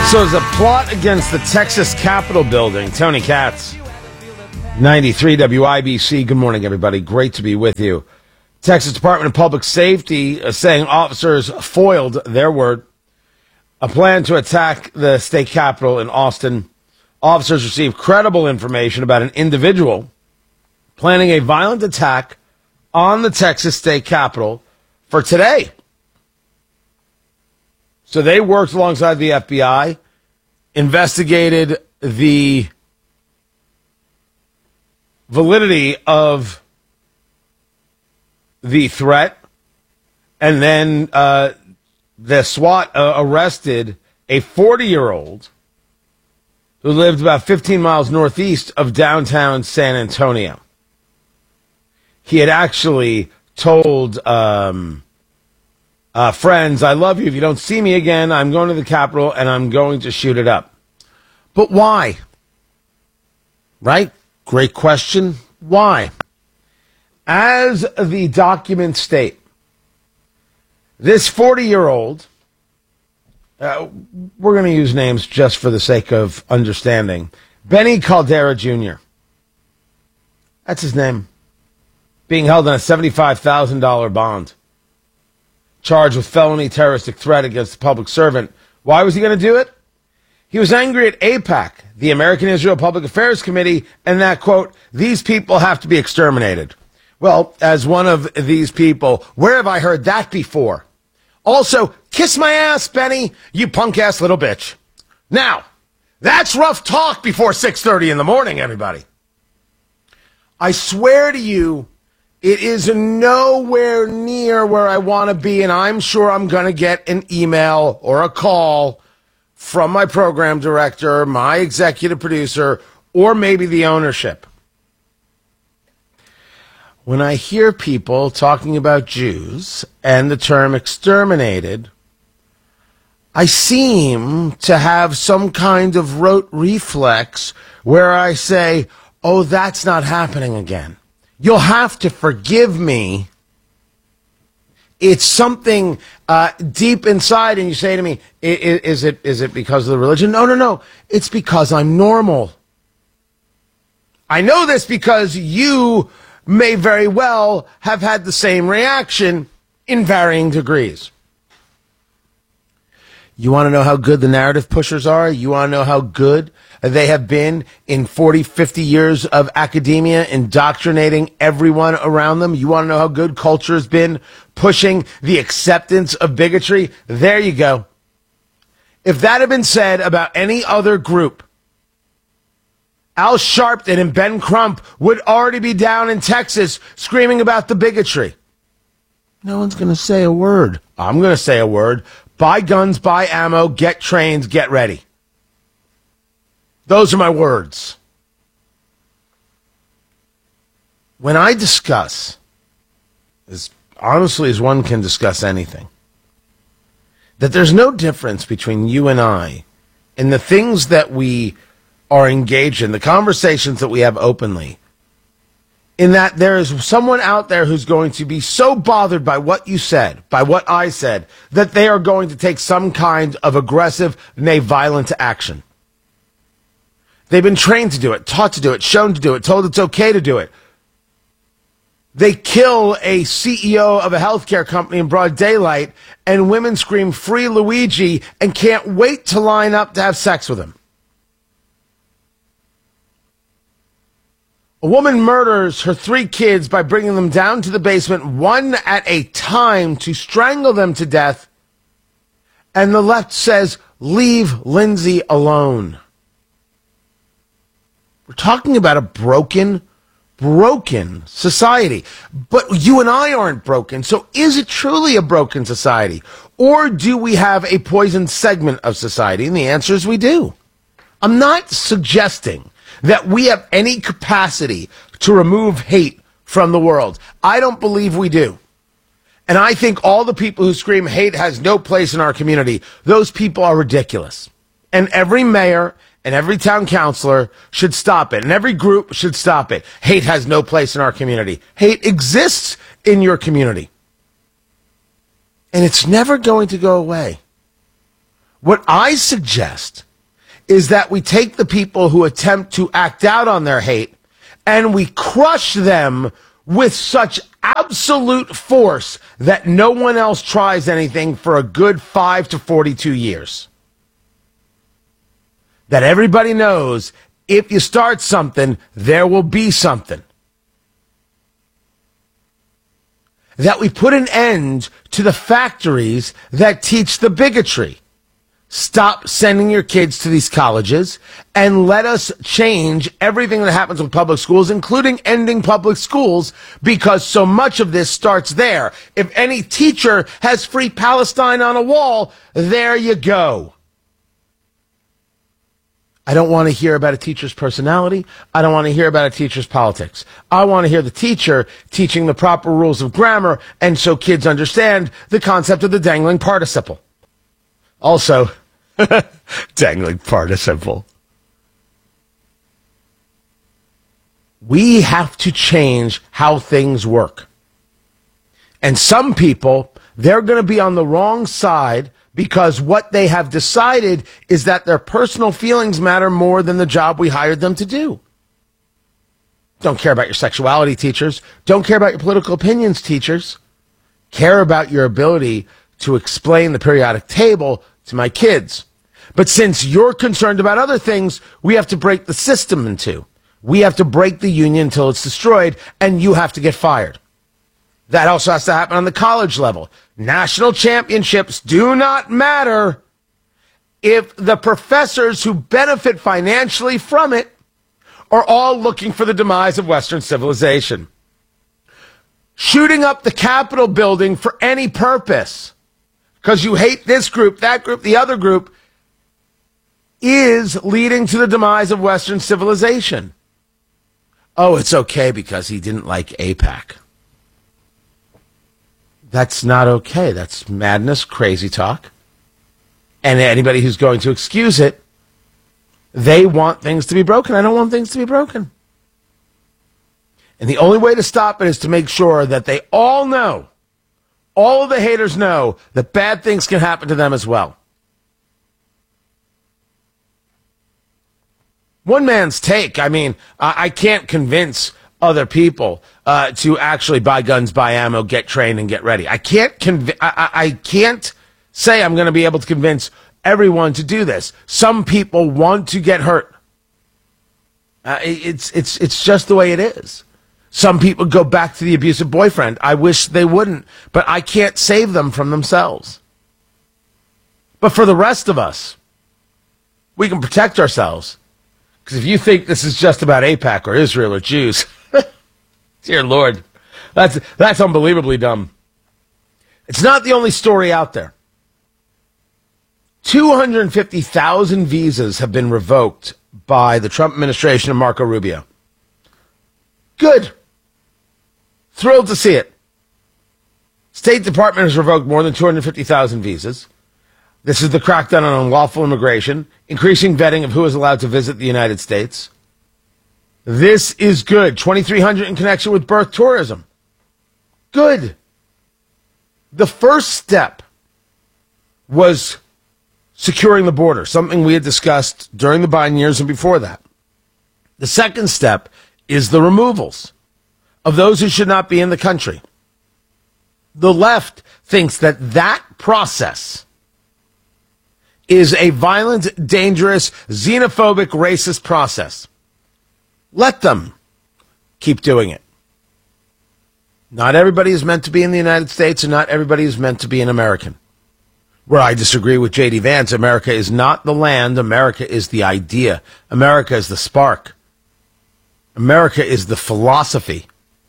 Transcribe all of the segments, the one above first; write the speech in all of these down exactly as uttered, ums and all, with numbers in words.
So it's a plot against the Texas Capitol building. Tony Katz, ninety-three W I B C. Good morning, everybody. Great to be with you. Texas Department of Public Safety is saying officers foiled their word. A plan to attack the state capitol in Austin. Officers received credible information about an individual planning a violent attack on the Texas state capitol for today. So they worked alongside the F B I, investigated the validity of the threat, and then uh, the SWAT uh, arrested a forty-year-old who lived about fifteen miles northeast of downtown San Antonio. He had actually told um, uh, friends, I love you. If you don't see me again, I'm going to the Capitol and I'm going to shoot it up. But why? Right? Great question. Why? As the documents state, this forty-year-old, uh, we're going to use names just for the sake of understanding, Benny Caldera Junior That's his name. Being held on a seventy-five thousand dollars bond. Charged with felony terroristic threat against a public servant. Why was he going to do it? He was angry at AIPAC, the American Israel Public Affairs Committee, and that, quote, these people have to be exterminated. Well, as one of these people, where have I heard that before? Also, kiss my ass, Benny, you punk-ass little bitch. Now, that's rough talk before six thirty in the morning, everybody. I swear to you, it is nowhere near where I want to be, and I'm sure I'm going to get an email or a call from my program director, my executive producer, or maybe the ownership. When I hear people talking about Jews and the term exterminated, I seem to have some kind of rote reflex where I say, oh, that's not happening again. You'll have to forgive me. It's something uh, deep inside, and you say to me, is, is it is it because of the religion? No, no, no. It's because I'm normal. I know this because you may very well have had the same reaction in varying degrees. You want to know how good the narrative pushers are? You want to know how good they have been in forty, fifty years of academia, indoctrinating everyone around them? You want to know how good culture has been pushing the acceptance of bigotry? There you go. If that had been said about any other group, Al Sharpton and Ben Crump would already be down in Texas screaming about the bigotry. No one's going to say a word. I'm going to say a word. Buy guns, buy ammo, get trains, get ready. Those are my words. When I discuss, as honestly as one can discuss anything, that there's no difference between you and I in the things that we are engaged in, the conversations that we have openly, in that there is someone out there who's going to be so bothered by what you said, by what I said, that they are going to take some kind of aggressive, nay, violent action. They've been trained to do it, taught to do it, shown to do it, told it's okay to do it. They kill a C E O of a healthcare company in broad daylight, and women scream, free Luigi, and can't wait to line up to have sex with him. A woman murders her three kids by bringing them down to the basement, one at a time, to strangle them to death. And the left says, leave Lindsay alone. We're talking about a broken, broken society. But you and I aren't broken. So is it truly a broken society? Or do we have a poisoned segment of society? And the answer is we do. I'm not suggesting that we have any capacity to remove hate from the world. I don't believe we do. And I think all the people who scream hate has no place in our community, those people are ridiculous. And every mayor and every town councilor should stop it. And every group should stop it. Hate has no place in our community. Hate exists in your community. And it's never going to go away. What I suggest is that we take the people who attempt to act out on their hate and we crush them with such absolute force that no one else tries anything for a good five to forty-two years. That everybody knows if you start something, there will be something. That we put an end to the factories that teach the bigotry. Stop sending your kids to these colleges and let us change everything that happens with public schools, including ending public schools, because so much of this starts there. If any teacher has free Palestine on a wall, there you go. I don't want to hear about a teacher's personality. I don't want to hear about a teacher's politics. I want to hear the teacher teaching the proper rules of grammar, and so kids understand the concept of the dangling participle. Also, dangling participle. We have to change how things work. And some people, they're going to be on the wrong side because what they have decided is that their personal feelings matter more than the job we hired them to do. Don't care about your sexuality, teachers. Don't care about your political opinions, teachers. Care about your ability to explain the periodic table to my kids. But since you're concerned about other things, we have to break the system in two. We have to break the union until it's destroyed, and you have to get fired. That also has to happen on the college level. National championships do not matter if the professors who benefit financially from it are all looking for the demise of Western civilization. Shooting up the Capitol building for any purpose, because you hate this group, that group, the other group, is leading to the demise of Western civilization. Oh, it's okay because he didn't like AIPAC. That's not okay. That's madness, crazy talk. And anybody who's going to excuse it, they want things to be broken. I don't want things to be broken. And the only way to stop it is to make sure that they all know, all of the haters know, that bad things can happen to them as well. One man's take. I mean, I can't convince other people uh, to actually buy guns, buy ammo, get trained, and get ready. I can't conv- I, I can't say I'm going to be able to convince everyone to do this. Some people want to get hurt. Uh, it's it's it's just the way it is. Some people go back to the abusive boyfriend. I wish they wouldn't, but I can't save them from themselves. But for the rest of us, we can protect ourselves. Because if you think this is just about AIPAC or Israel or Jews, dear Lord, that's that's unbelievably dumb. It's not the only story out there. two hundred fifty thousand visas have been revoked by the Trump administration and Marco Rubio. Good. Thrilled to see it. State Department has revoked more than two hundred fifty thousand visas. This is the crackdown on unlawful immigration, increasing vetting of who is allowed to visit the United States. This is good. twenty-three hundred in connection with birth tourism. Good. The first step was securing the border, something we had discussed during the Biden years and before that. The second step is the removals of those who should not be in the country. The left thinks that that process is a violent, dangerous, xenophobic, racist process. Let them keep doing it. Not everybody is meant to be in the United States, and not everybody is meant to be an American. Where I disagree with J D Vance, America is not the land. America is the idea. America is the spark. America is the philosophy.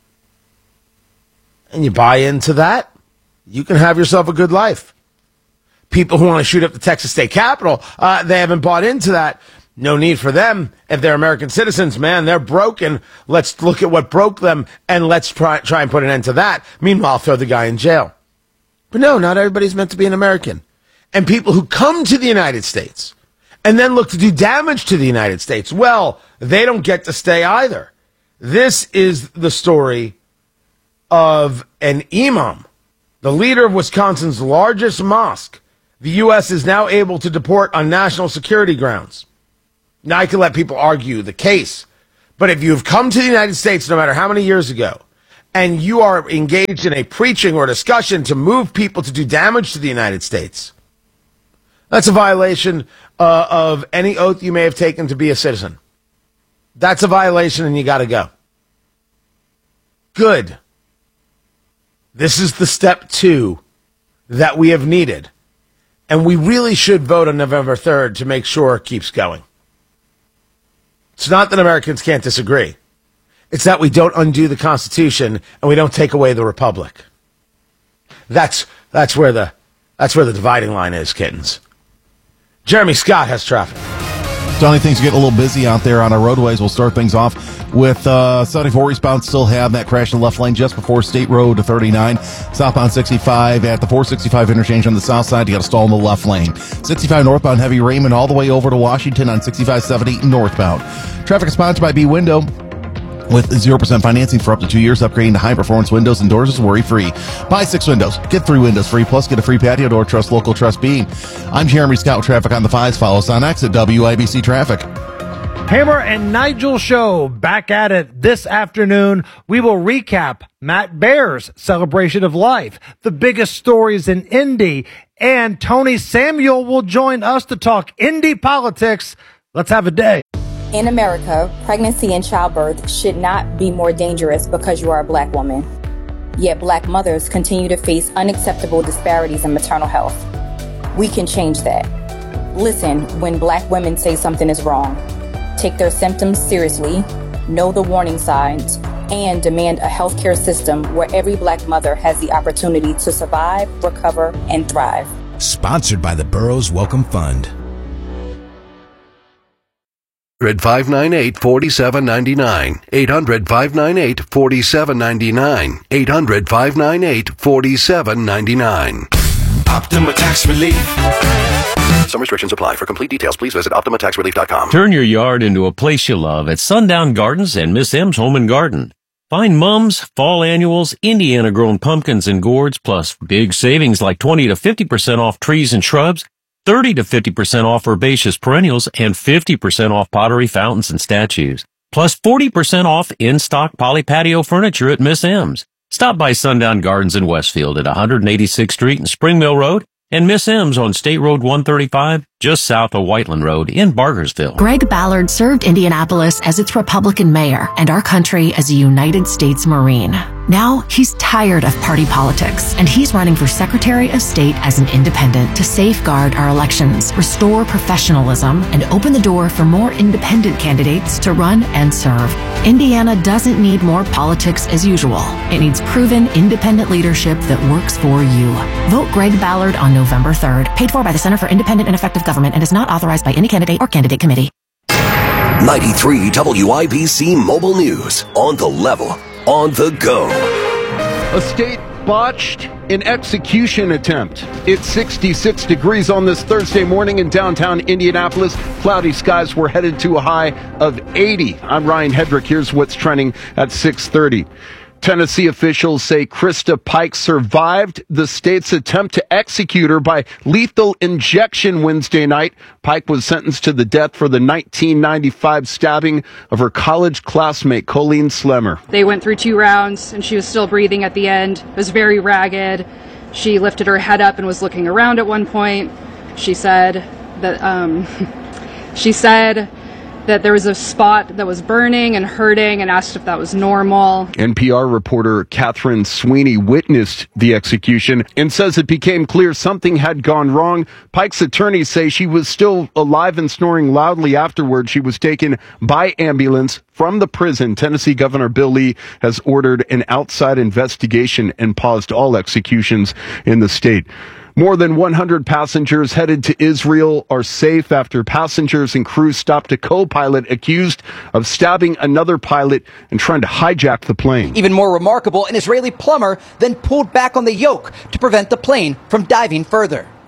And you buy into that, you can have yourself a good life. People who want to shoot up the Texas State Capitol, uh, they haven't bought into that. No need for them. If they're American citizens, man, they're broken. Let's look at what broke them, and let's try, try and put an end to that. Meanwhile, throw the guy in jail. But no, not everybody's meant to be an American. And people who come to the United States and then look to do damage to the United States, well, they don't get to stay either. This is the story of an imam, the leader of Wisconsin's largest mosque, the U S is now able to deport on national security grounds. Now, I can let people argue the case, but if you've come to the United States, no matter how many years ago, and you are engaged in a preaching or discussion to move people to do damage to the United States, that's a violation uh, of any oath you may have taken to be a citizen. That's a violation, and you got to go. Good. This is the step two that we have needed. And we really should vote on November third to make sure it keeps going. It's not that Americans can't disagree. It's that we don't undo the Constitution and we don't take away the Republic. That's that's where the that's where the dividing line is, kittens. Jeremy Scott has traffic. Donnie, things are getting a little busy out there on our roadways. We'll start things off with uh, seventy-four eastbound. Still have that crash in the left lane just before State Road thirty-nine. Southbound sixty-five at the four sixty-five interchange on the south side. You got to stall in the left lane. sixty-five northbound heavy Raymond all the way over to Washington on sixty-five seventy northbound. Traffic is sponsored by B Window. With zero percent financing for up to two years, upgrading to high-performance windows and doors is worry-free. Buy six windows, get three windows free, plus get a free patio door. Trust local, trust B. I'm Jeremy Scott with Traffic on the Fives. Follow us on X at W I B C Traffic. Hammer and Nigel Show back at it this afternoon. We will recap Matt Baer's celebration of life, the biggest stories in Indy, and Tony Samuel will join us to talk Indy politics. Let's have a day. In America, pregnancy and childbirth should not be more dangerous because you are a black woman. Yet black mothers continue to face unacceptable disparities in maternal health. We can change that. Listen when black women say something is wrong. Take their symptoms seriously, know the warning signs, and demand a healthcare system where every black mother has the opportunity to survive, recover, and thrive. Sponsored by the Burroughs Welcome Fund. eight hundred, five nine eight, four seven nine nine. eight hundred, five nine eight, four seven nine nine. eight hundred, five nine eight, four seven nine nine. Optima Tax Relief. Some restrictions apply. For complete details, please visit optima tax relief dot com. Turn your yard into a place you love at Sundown Gardens and Miss M's Home and Garden. Find mums, fall annuals, Indiana-grown pumpkins and gourds, plus big savings like twenty to fifty percent off trees and shrubs, thirty to fifty percent off herbaceous perennials, and fifty percent off pottery, fountains, and statues. Plus forty percent off in-stock poly patio furniture at Miss M's. Stop by Sundown Gardens in Westfield at one eighty-sixth Street and Spring Mill Road, and Miss M's on State Road one thirty-five, just south of Whiteland Road in Bargersville. Greg Ballard served Indianapolis as its Republican mayor and our country as a United States Marine. Now he's tired of party politics, and he's running for Secretary of State as an independent to safeguard our elections, restore professionalism, and open the door for more independent candidates to run and serve. Indiana doesn't need more politics as usual. It needs proven independent leadership that works for you. Vote Greg Ballard on November third. Paid for by the Center for Independent and Effective Government and is not authorized by any candidate or candidate committee. ninety-three W I B C Mobile News. On the level. On the go. A state botched an execution attempt. It's sixty-six degrees on this Thursday morning in downtown Indianapolis. Cloudy skies were headed to a high of eighty. I'm Ryan Hedrick. Here's what's trending at six thirty. Tennessee officials say Krista Pike survived the state's attempt to execute her by lethal injection Wednesday night. Pike was sentenced to the death for the nineteen ninety-five stabbing of her college classmate, Colleen Slemmer. They went through two rounds, and she was still breathing at the end. It was very ragged. She lifted her head up and was looking around at one point. She said that, um, she said... that there was a spot that was burning and hurting, and asked if that was normal. N P R reporter Catherine Sweeney witnessed the execution and says it became clear something had gone wrong. Pike's attorneys say she was still alive and snoring loudly afterward. She was taken by ambulance from the prison. Tennessee Governor Bill Lee has ordered an outside investigation and paused all executions in the state. More than one hundred passengers headed to Israel are safe after passengers and crew stopped a co-pilot accused of stabbing another pilot and trying to hijack the plane. Even more remarkable, an Israeli plumber then pulled back on the yoke to prevent the plane from diving further.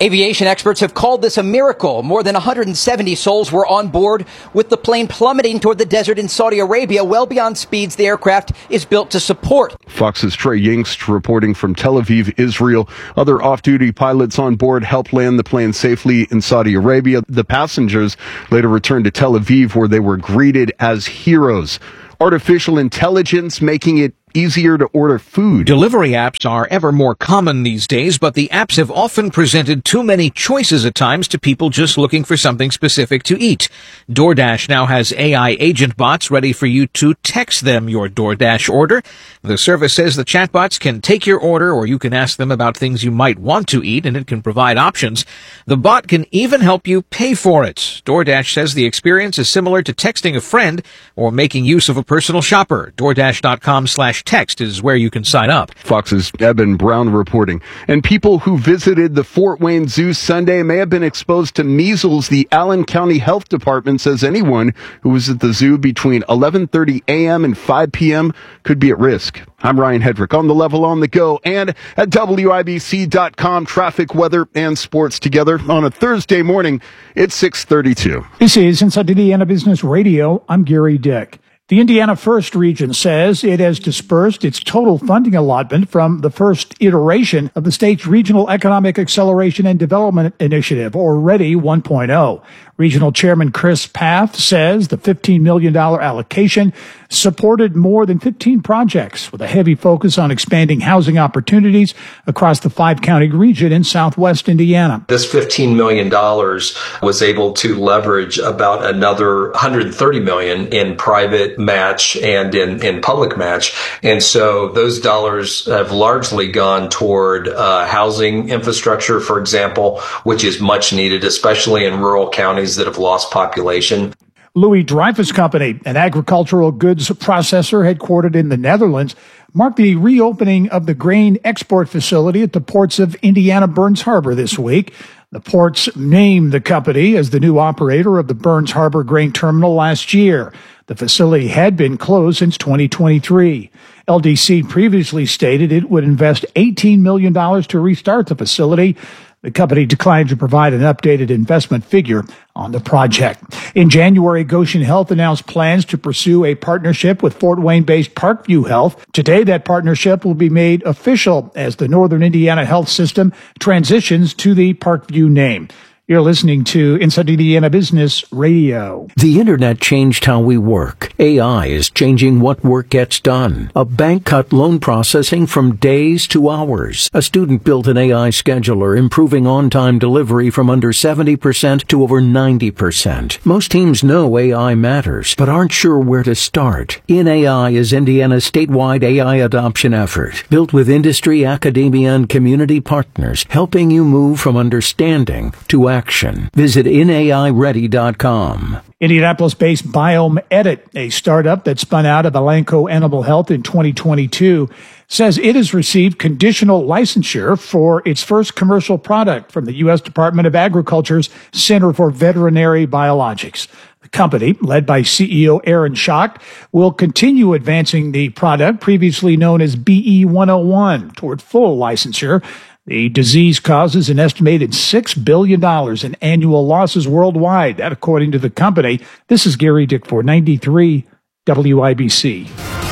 Aviation experts have called this a miracle. More than one hundred seventy souls were on board, with the plane plummeting toward the desert in Saudi Arabia, well beyond speeds the aircraft is built to support. Fox's Trey Yingst reporting from Tel Aviv, Israel. Other off-duty pilots on board helped land the plane safely in Saudi Arabia. The passengers later returned to Tel Aviv, where they were greeted as heroes. Artificial intelligence making it easier to order food. Delivery apps are ever more common these days, but the apps have often presented too many choices at times to people just looking for something specific to eat. DoorDash now has A I agent bots ready for you to text them your DoorDash order. The service says the chatbots can take your order, or you can ask them about things you might want to eat, and it can provide options. The bot can even help you pay for it. DoorDash says the experience is similar to texting a friend or making use of a personal shopper. DoorDash.com slash text is where you can sign up. Fox's Eben Brown reporting. And people who visited the Fort Wayne Zoo Sunday may have been exposed to measles. The Allen County Health Department says anyone who was at the zoo between eleven thirty a.m. and five p.m. could be at risk. I'm Ryan Hedrick on the level, on the go, and at W I B C dot com. Traffic, weather, and sports together on a Thursday morning. It's six thirty-two. This is Inside Indiana Business Radio. I'm Gary Dick. The Indiana First region says it has dispersed its total funding allotment from the first iteration of the state's Regional Economic Acceleration and Development Initiative, or READY one point oh. Regional Chairman Chris Path says the fifteen million dollars allocation supported more than fifteen projects with a heavy focus on expanding housing opportunities across the five-county region in southwest Indiana. This fifteen million dollars was able to leverage about another one hundred thirty million dollars in private match and in, in public match. And so those dollars have largely gone toward uh, housing infrastructure, for example, which is much needed, especially in rural counties that have lost population. Louis Dreyfus Company, an agricultural goods processor headquartered in the Netherlands, marked the reopening of the grain export facility at the ports of Indiana Burns Harbor this week. The ports named the company as the new operator of the Burns Harbor Grain Terminal last year. The facility had been closed since twenty twenty-three. L D C previously stated it would invest eighteen million dollars to restart the facility. The company declined to provide an updated investment figure on the project. In January, Goshen Health announced plans to pursue a partnership with Fort Wayne-based Parkview Health. Today, that partnership will be made official as the Northern Indiana Health System transitions to the Parkview name. You're listening to Inside Indiana Business Radio. The internet changed how we work. A I is changing what work gets done. A bank cut loan processing from days to hours. A student built an A I scheduler, improving on-time delivery from under seventy percent to over ninety percent. Most teams know A I matters, but aren't sure where to start. In A I is Indiana's statewide A I adoption effort, built with industry, academia, and community partners, helping you move from understanding to action. Visit in A I ready dot com. Indianapolis-based Biome Edit, a startup that spun out of Elanco Animal Health in twenty twenty-two, says it has received conditional licensure for its first commercial product from the U S Department of Agriculture's Center for Veterinary Biologics. The company, led by C E O Aaron Schacht, will continue advancing the product previously known as B E one oh one toward full licensure. The disease causes an estimated six billion dollars in annual losses worldwide, that according to the company. This is Gary Dick for ninety-three W I B C.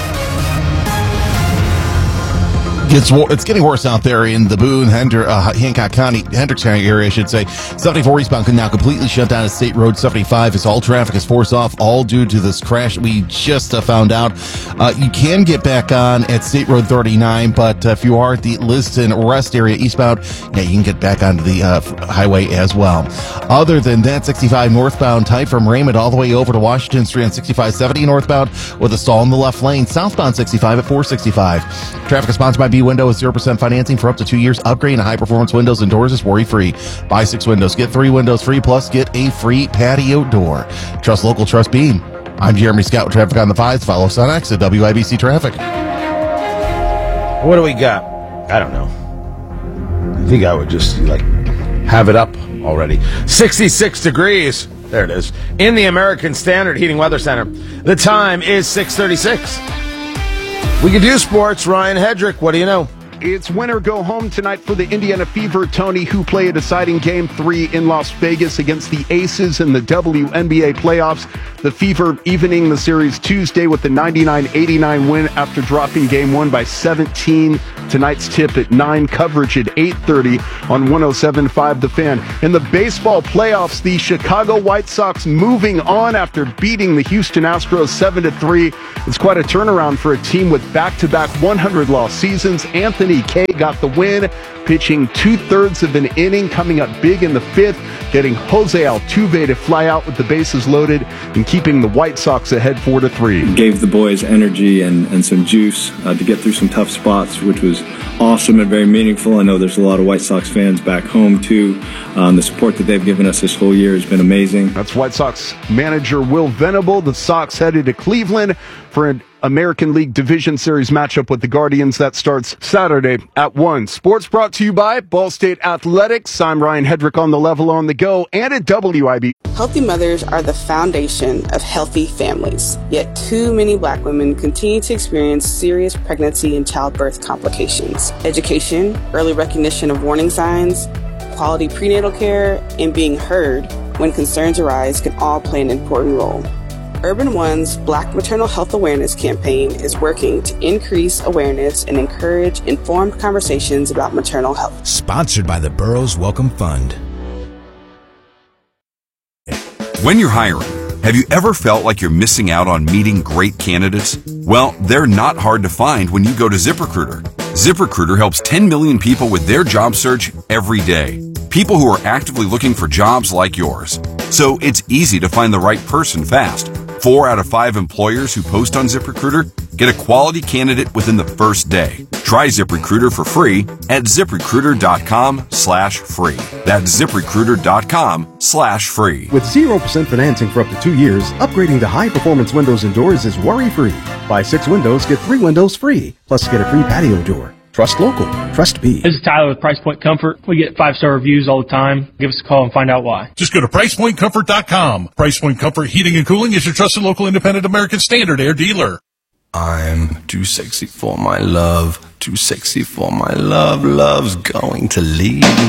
It's, it's getting worse out there in the Boone, Hender, uh, Hancock County, Hendricks County area, I should say. seventy-four eastbound can now completely shut down at State Road seventy-five as all traffic is forced off, all due to this crash we just uh, found out. Uh, you can get back on at State Road thirty-nine, but uh, if you are at the Liston Rest area eastbound, yeah, you can get back onto the uh, highway as well. Other than that, sixty-five northbound tight from Raymond all the way over to Washington Street on sixty-five seventy northbound with a stall in the left lane. Southbound sixty-five at four sixty-five. Traffic is sponsored by B Window with zero percent financing for up to two years. Upgrade to high-performance windows and doors is worry-free. Buy six windows, get three windows free, plus get a free patio door. Trust local, trust Beam. I'm Jeremy Scott with Traffic on the Fives. Follow us on X at W I B C Traffic. What do we got? I don't know. I think I would just, like, have it up already. sixty-six degrees. There it is. In the American Standard Heating Weather Center. The time is six thirty-six. We can do sports. Ryan Hedrick, what do you know? It's win or go home tonight for the Indiana Fever, Tony, who play a deciding game three in Las Vegas against the Aces in the W N B A playoffs. The Fever evening the series Tuesday with the ninety-nine eighty-nine win after dropping game one by seventeen. Tonight's tip at nine, coverage at eight thirty on one oh seven point five The Fan. In the baseball playoffs, the Chicago White Sox moving on after beating the Houston Astros seven to three. It's quite a turnaround for a team with back-to-back one hundred loss seasons. Anthony Kay got the win, pitching two-thirds of an inning, coming up big in the fifth, getting Jose Altuve to fly out with the bases loaded and keeping the White Sox ahead four to three. Gave the boys energy and, and some juice uh, to get through some tough spots, which was awesome and very meaningful. I know there's a lot of White Sox fans back home, too. Um, the support that they've given us this whole year has been amazing. That's White Sox manager Will Venable. The Sox headed to Cleveland for an American League Division Series matchup with the Guardians. That starts Saturday at one. Sports brought to you by Ball State Athletics. I'm Ryan Hedrick on the level on the go and at W I B. Healthy mothers are the foundation of healthy families. Yet too many black women continue to experience serious pregnancy and childbirth complications. Education, early recognition of warning signs, quality prenatal care, and being heard when concerns arise can all play an important role. Urban One's Black Maternal Health Awareness campaign is working to increase awareness and encourage informed conversations about maternal health. Sponsored by the Burroughs Welcome Fund. When you're hiring, have you ever felt like you're missing out on meeting great candidates? Well, they're not hard to find when you go to ZipRecruiter. ZipRecruiter helps ten million people with their job search every day. People who are actively looking for jobs like yours. So it's easy to find the right person fast. Four out of five employers who post on ZipRecruiter get a quality candidate within the first day. Try ZipRecruiter for free at ZipRecruiter.com slash free. That's ZipRecruiter.com slash free. With zero percent financing for up to two years, upgrading to high-performance windows and doors is worry-free. Buy six windows, get three windows free, plus get a free patio door. Trust local. Trust B. This is Tyler with Price Point Comfort. We get five-star reviews all the time. Give us a call and find out why. Just go to price point comfort dot com. Price Point Comfort Heating and Cooling is your trusted local independent American Standard Air dealer. I'm too sexy for my love. Too sexy for my love. Love's going to leave me.